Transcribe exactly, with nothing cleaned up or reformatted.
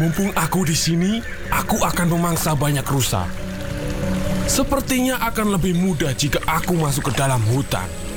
Mumpung aku di sini, aku akan memangsa banyak rusa. Sepertinya akan lebih mudah jika aku masuk ke dalam hutan.